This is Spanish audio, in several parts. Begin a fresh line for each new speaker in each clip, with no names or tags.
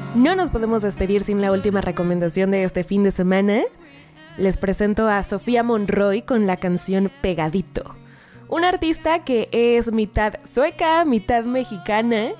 No nos podemos despedir sin la última recomendación de este fin de semana. Les presento a Sofía Monroy con la canción Pegadito. Una artista que es mitad sueca, mitad mexicana.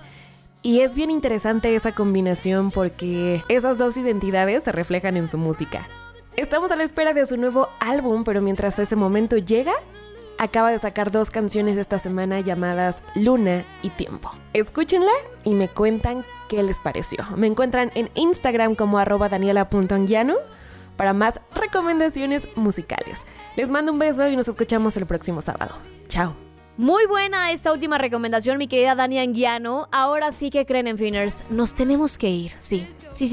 Y es bien interesante esa combinación porque esas dos identidades se reflejan en su música. Estamos a la espera de su nuevo álbum, pero mientras ese momento llega, acaba de sacar 2 canciones esta semana llamadas Luna y Tiempo. Escúchenla y me cuentan qué les pareció. Me encuentran en Instagram como @daniela.anguiano para más recomendaciones musicales. Les mando un beso y nos escuchamos el próximo sábado. Chao.
Muy buena esta última recomendación, mi querida Dani Anguiano. Ahora sí que creen en Finers, nos tenemos que ir, sí,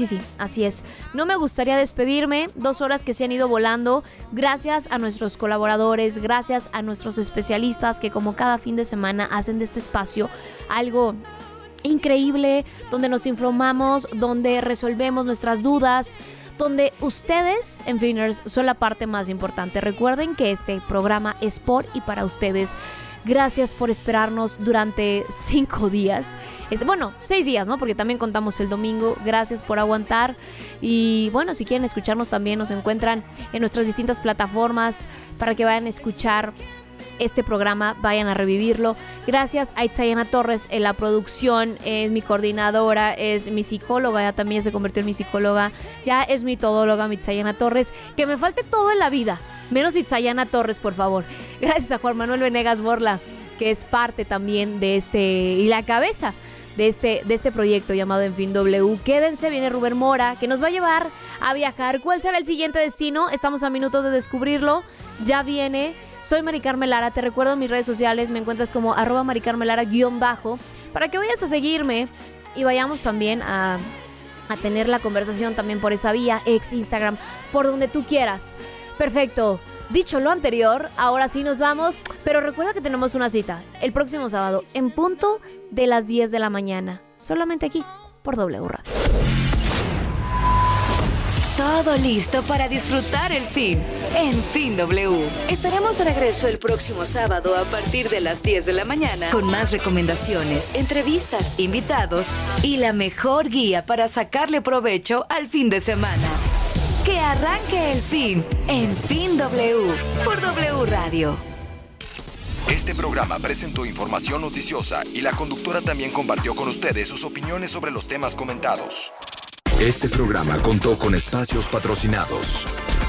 así es. No me gustaría despedirme, 2 horas que se han ido volando. Gracias a nuestros colaboradores, gracias a nuestros especialistas que como cada fin de semana hacen de este espacio algo increíble, donde nos informamos, donde resolvemos nuestras dudas, donde ustedes en Finers son la parte más importante. Recuerden que este programa es por y para ustedes. Gracias por esperarnos durante 5 días. 6 días, ¿no? Porque también contamos el domingo. Gracias por aguantar. Y bueno, si quieren escucharnos también nos encuentran en nuestras distintas plataformas para que vayan a escuchar este programa, vayan a revivirlo. Gracias a Itzayana Torres en la producción, es mi coordinadora, es mi psicóloga, ya también se convirtió en mi psicóloga, ya es mi todóloga, mi Itzayana Torres. Que me falte todo en la vida, menos Itzayana Torres, por favor. Gracias a Juan Manuel Venegas Borla, que es parte también de y la cabeza de este proyecto llamado En Fin W. Quédense, viene Rubén Mora, que nos va a llevar a viajar. ¿Cuál será el siguiente destino? Estamos a minutos de descubrirlo. Ya viene. Soy Mari Carmen Lara, te recuerdo en mis redes sociales, me encuentras como @maricarmelara_, para que vayas a seguirme y vayamos también a tener la conversación también por esa vía, ex Instagram, por donde tú quieras. Perfecto. Dicho lo anterior, ahora sí nos vamos, pero recuerda que tenemos una cita el próximo sábado en punto de las 10 de la mañana, solamente aquí por W Radio.
Todo listo para disfrutar el fin. En Fin W. Estaremos de regreso el próximo sábado a partir de las 10 de la mañana con más recomendaciones, entrevistas, invitados y la mejor guía para sacarle provecho al fin de semana. Que arranque el fin en Fin W por W Radio.
Este programa presentó información noticiosa y la conductora también compartió con ustedes sus opiniones sobre los temas comentados. Este programa contó con espacios patrocinados.